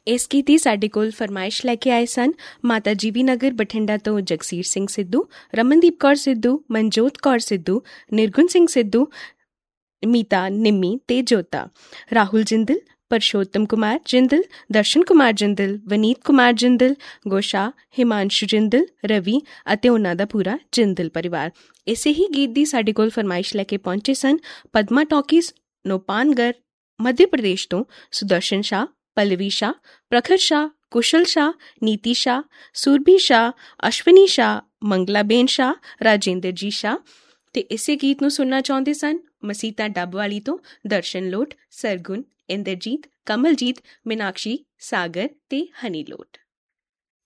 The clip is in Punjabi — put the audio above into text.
ਇਸ ਗੀਤ ਦੀ ਸਾਡੇ ਕੋਲ ਫਰਮਾਇਸ਼ ਲੈ ਕੇ ਆਏ ਸਨ ਮਾਤਾ ਜੀਵੀ ਨਗਰ ਬਠਿੰਡਾ ਤੋਂ ਜਗਸੀਰ ਸਿੰਘ ਸਿੱਧੂ, ਰਮਨਦੀਪ ਕੌਰ ਸਿੱਧੂ, ਮਨਜੋਤ ਕੌਰ ਸਿੱਧੂ, ਨਿਰਗੁਣ ਸਿੰਘ ਸਿੱਧੂ, ਮੀਤਾ, ਨਿੰਮੀ ਤੇ ਜੋਤਾ, ਰਾਹੁਲ ਜਿੰਦਲ, ਪਰਸ਼ੋਤਮ ਕੁਮਾਰ ਜਿੰਦਲ, ਦਰਸ਼ਨ ਕੁਮਾਰ ਜਿੰਦਲ, ਵਨੀਤ ਕੁਮਾਰ ਜਿੰਦਲ, ਗੋਸ਼ਾ, ਹਿਮਾਂਸ਼ੂ ਜਿੰਦਲ, ਰਵੀ ਅਤੇ ਉਹਨਾਂ ਦਾ ਪੂਰਾ ਜਿੰਦਲ ਪਰਿਵਾਰ। ਇਸੇ ਹੀ ਗੀਤ ਦੀ ਸਾਡੇ ਕੋਲ ਫਰਮਾਇਸ਼ ਲੈ ਕੇ ਪਹੁੰਚੇ ਸਨ ਪਦਮਾ ਟਾਕੀਜ਼, ਨੋਪਾਨਗਰ, ਮੱਧ ਪ੍ਰਦੇਸ਼ ਤੋਂ ਸੁਦਰਸ਼ਨ ਸ਼ਾਹ, ਪੱਲਵੀ ਸ਼ਾਹ, ਪ੍ਰਖਰ ਸ਼ਾਹ, ਕੁਸ਼ਲ ਸ਼ਾਹ, ਨੀਤੀ ਸ਼ਾਹ, ਸੁਰਭੀ ਸ਼ਾਹ, ਅਸ਼ਵਨੀ ਸ਼ਾਹ, ਮੰਗਲਾਬੇਨ ਸ਼ਾਹ, ਰਾਜਿੰਦਰ ਸ਼ਾਹ। ਅਤੇ ਇਸੇ ਗੀਤ ਨੂੰ ਸੁਣਨਾ ਚਾਹੁੰਦੇ ਸਨ ਮਸੀਤਾ ਡੱਬਵਾਲੀ ਤੋਂ ਦਰਸ਼ਨ ਲੋਟ, ਸਰਗੁਣ, ਇੰਦਰਜੀਤ, ਕਮਲਜੀਤ, ਮੀਨਾਕਸ਼ੀ, ਸਾਗਰ ਤੇ ਹਨੀ ਲੋਟ।